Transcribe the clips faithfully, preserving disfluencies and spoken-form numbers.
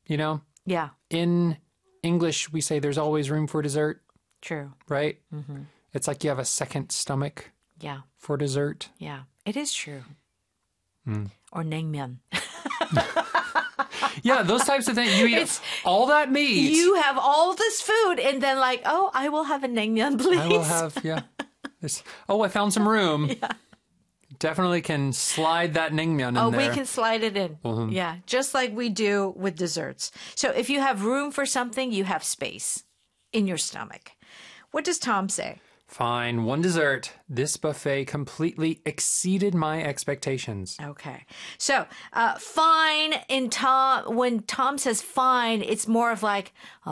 You know? Yeah. In English, we say there's always room for dessert, True. right? Mm-hmm. It's like you have a second stomach Yeah. for dessert. Yeah. It is true. Mm. Or naengmyeon. Yeah, those types of things. You eat It's- all that meat. You have all this food and then like, oh, I will have a naengmyeon, please. I will have, yeah. This, oh, I found some room. Yeah. Definitely can slide that naengmyeon in Oh, there. we can slide it in. Mhm. Yeah, just like we do with desserts. So if you have room for something, you have space in your stomach. What does Tom say? Fine, one dessert. This buffet completely exceeded my expectations. Okay. So, uh, fine in Tom, when Tom says fine, it's more of like,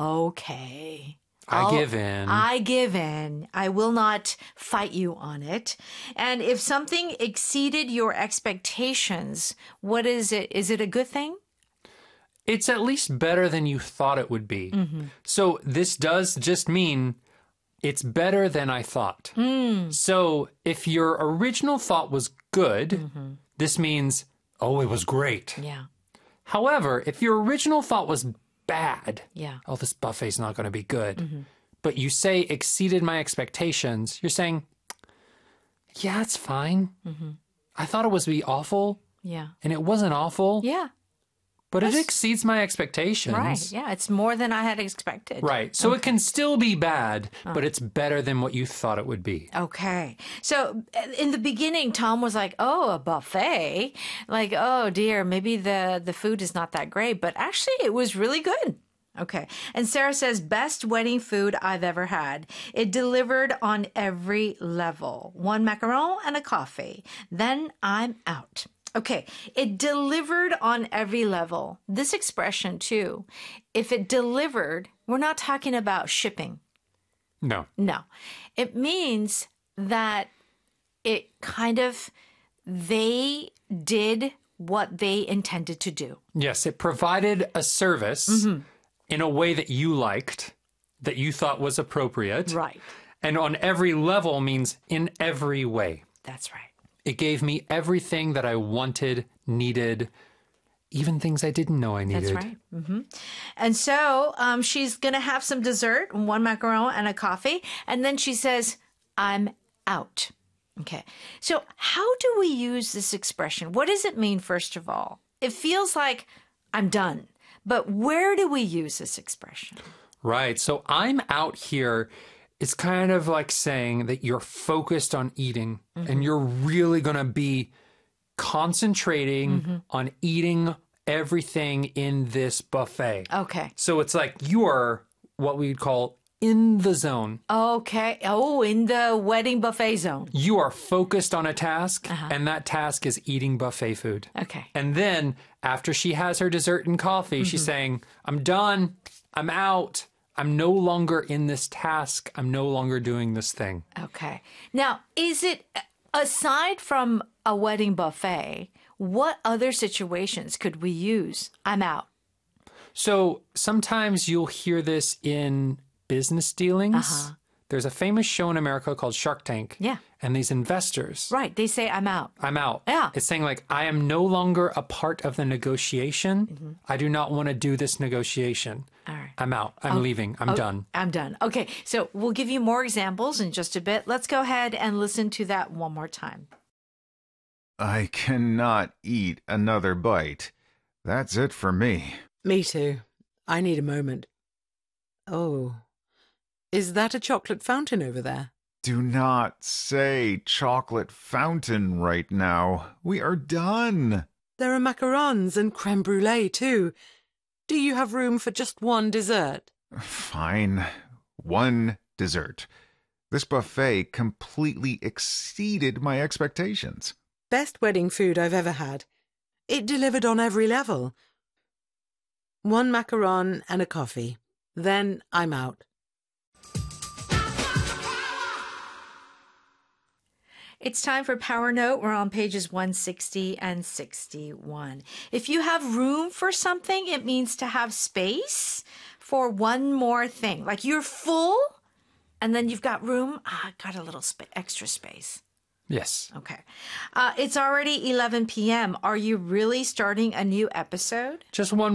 okay. I I'll- give in. I give in. I will not fight you on it. And if something exceeded your expectations, what is it? Is it a good thing? It's at least better than you thought it would be. Mm-hmm. So this does just mean it's better than I thought. Mm. So if your original thought was good, Mm-hmm. this means, oh, it was great. Yeah. However, if your original thought was bad, Yeah. oh, this buffet's not going to be good, Mm-hmm. but you say exceeded my expectations, you're saying, yeah, it's fine. Mm-hmm. I thought it was be awful, Yeah. and it wasn't awful, Yeah. but it That's- exceeds my expectations. Right. Yeah. It's more than I had expected. Right. So it can still be bad, but it's better than what you thought it would be. Okay. So uh, in the beginning, Tom was like, oh, a buffet. Like, oh dear, maybe the, the food is not that great, but actually it was really good. Okay. And Sarah says, best wedding food I've ever had. It delivered on every level. One macaron and a coffee. Then I'm out. Okay. It delivered on every level. This expression too, if it delivered, we're not talking about shipping. No. No, it means that it kind of, they did what they intended to do. Yes, it provided a service Mm-hmm. in a way that you liked, that you thought was appropriate. Right. And on every level means in every way. That's right. It gave me everything that I wanted, needed, even things I didn't know I needed. That's right. hmm And so um, she's going to have some dessert, one macaron and a coffee. And then she says, I'm out. Okay. So how do we use this expression? What does it mean, first of all? It feels like I'm done. But where do we use this expression? Right. So I'm out here. It's kind of like saying that you're focused on eating Mm-hmm. and you're really going to be concentrating Mm-hmm. on eating everything in this buffet. Okay. So it's like you are what we'd call in the zone. Okay. Oh, in the wedding buffet zone. You are focused on a task, Uh-huh. and that task is eating buffet food. Okay. And then after she has her dessert and coffee, she's Mm-hmm. saying, I'm done. I'm out. I'm no longer in this task. I'm no longer doing this thing. Okay. Now, is it, aside from a wedding buffet, what other situations could we use? I'm out. So sometimes you'll hear this in business dealings. Uh-huh. There's a famous show in America called Shark Tank. Yeah. And these investors, Right. They say I'm out. I'm out. Yeah. It's saying like, I am no longer a part of the negotiation. Mm-hmm. I do not want to do this negotiation. All right. I'm out. I'm leaving. I'm done. I'm done. Okay. So we'll give you more examples in just a bit. Let's go ahead and listen to that one more time. I cannot eat another bite. That's it for me. Me too. I need a moment. Oh, is that a chocolate fountain over there? Do not say chocolate fountain right now. We are done. There are macarons and creme brulee too. Do you have room for just one dessert? Fine. One dessert. This buffet completely exceeded my expectations. Best wedding food I've ever had. It delivered on every level. One macaron and a coffee. Then I'm out. It's time for Power Note. We're on pages one sixty and sixty-one. If you have room for something, it means to have space for one more thing. Like you're full and then you've got room. Ah, got a little sp- extra space. Yes. Okay. Uh, it's already eleven p.m. Are you really starting a new episode? Just one